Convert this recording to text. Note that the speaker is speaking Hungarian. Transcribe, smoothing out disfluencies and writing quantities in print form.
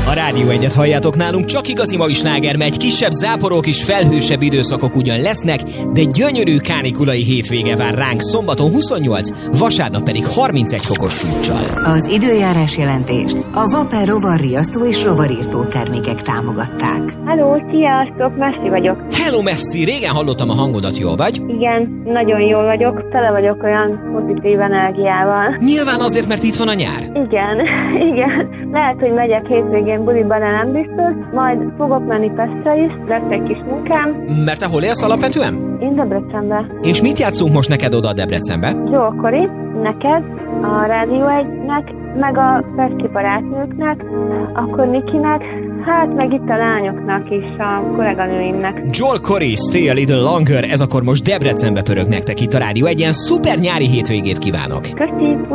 A Rádió Egyet halljátok, nálunk csak igazi mai sláger megy, kisebb záporok és felhősebb időszakok ugyan lesznek, de gyönyörű kánikulai hétvége vár ránk szombaton 28, vasárnap pedig 31 fokos csúccsal. Az időjárás jelentést a Vapper rovarriasztó és rovarírtó termékek támogatták. Hello, sziasztok, Messi vagyok. Hello Messi, régen hallottam a hangodat, jól vagy? Igen, nagyon jól vagyok, tele vagyok olyan pozitív energiával. Nyilván azért, mert itt van a nyár. Igen. Lehet, hogy megyek hétvégén buliba, de nem biztos. Majd fogok menni Pestre is, lesz egy kis munkám. Mert te hol élsz alapvetően? Én Debrecenbe. És mit játszunk most neked oda a Debrecenbe? Zsolkori, neked, a Rádió Egynek, meg a Pesti barátnőknek, akkor Nikinek, hát meg itt a lányoknak is, a kolléganőimnek. Joel Corey, Stay a Little Longer, ez akkor most Debrecenbe pörög nektek itt a Rádió Egyen. Szuper nyári hétvégét kívánok! Köszi!